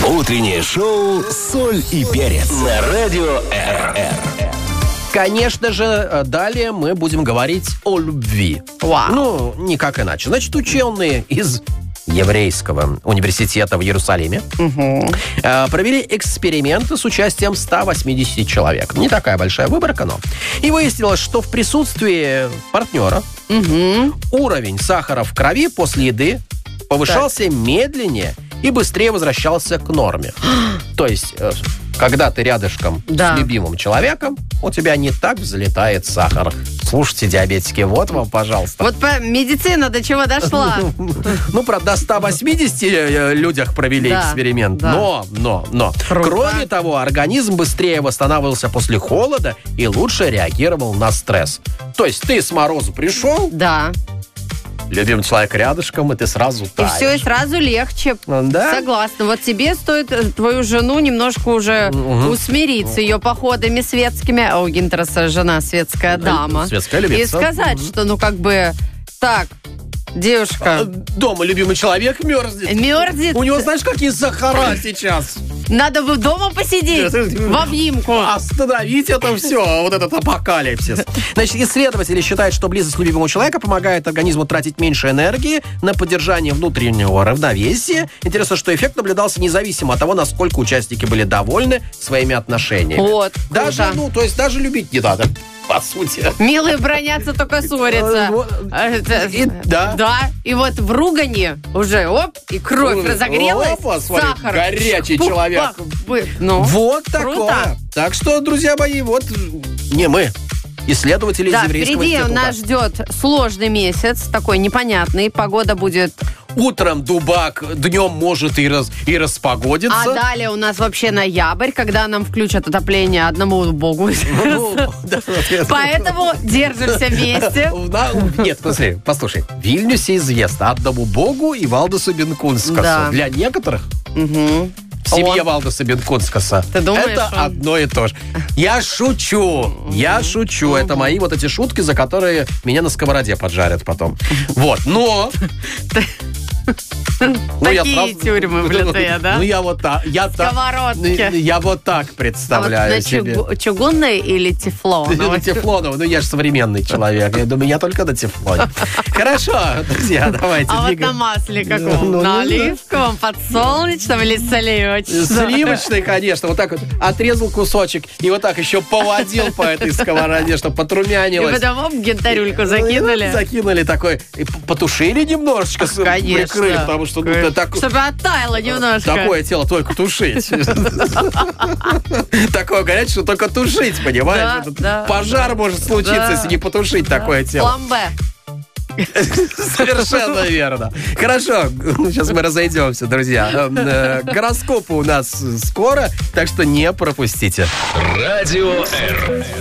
Утреннее шоу «Соль и перец» на радио РР. Конечно же, далее мы будем говорить о любви. Вау. Ну, никак иначе. Значит, ученые из Еврейского университета в Иерусалиме провели эксперименты с участием 180 человек. Не такая большая выборка, но. И выяснилось, что в присутствии партнера уровень сахара в крови после еды повышался медленнее и быстрее возвращался к норме. То есть, когда ты рядышком с любимым человеком, у тебя не так взлетает сахар. Слушайте, диабетики, вот вам, пожалуйста. Вот медицина до чего дошла. Ну, правда, 180 людях провели эксперимент. Да. Но. Кроме того, организм быстрее восстанавливался после холода и лучше реагировал на стресс. То есть ты с морозу пришел, Да. любимый человек рядышком, и ты сразу И таешь. все, и сразу легче. Да? Согласна. Вот тебе стоит твою жену немножко уже усмирить с ее походами светскими. А у Гинтераса жена светская дама. Светская львица. И сказать, что, так, девушка, Дома любимый человек мерзнет. мерзнет. У него, знаешь, какие сахара сейчас? Надо бы дома посидеть в обнимку. Остановить это все, вот этот апокалипсис. Значит, исследователи считают, что близость любимого человека помогает организму тратить меньше энергии на поддержание внутреннего равновесия. Интересно, что эффект наблюдался независимо от того, насколько участники были довольны своими отношениями. Вот, Даже, круто. то есть даже любить не надо, по сути. Милые бронятся, только ссорятся. Да. И вот в ругани уже, и кровь разогрелась, Опа, смотри, сахар. горячий Пух, человек. пах, ну, Вот круто. такое. Так что, друзья мои, вот не мы, исследователи из Да, Еврейского впереди института. нас ждет сложный месяц, такой непонятный. Погода будет... Утром дубак, днем может и распогодиться. А далее у нас вообще ноябрь, когда нам включат отопление одному богу. Поэтому держимся вместе. Нет, послушай. В Вильнюсе известно одному богу и Валдесу Бенкунскасу. Да. Для некоторых в семье Валдеса Бенкунскаса Ты думаешь, это он? одно и то же. Я шучу. Это мои вот эти шутки, за которые меня на сковороде поджарят потом. Вот, но... Такие тюрьмы в Литве, да? Ну, я вот так. Сковородки. Я вот так А вот представляю на себе. чугунной или тефлоновой? На тефлоновый. Я же современный человек. Я думаю, я только на тефлоне. Хорошо, друзья, давайте А вот на двигаем. масле каком? На оливковом, подсолнечном или сливочном? Сливочный, конечно. Вот так вот отрезал кусочек и вот так еще поводил по этой сковороде, чтобы И потрумянилось. потом гентарюльку закинули? Закинули такой. И потушили немножечко. Конечно. Прикрыли, потому что это так... Чтобы оттаяло немножко. Такое тело только тушить. Такое горячее, что только тушить, понимаешь? Да, Этот да. Пожар может случиться, Да. если не потушить такое тело. Фламбе. Совершенно верно. Хорошо, сейчас мы разойдемся, друзья. Гороскопы у нас скоро, так что не пропустите. Радио Р.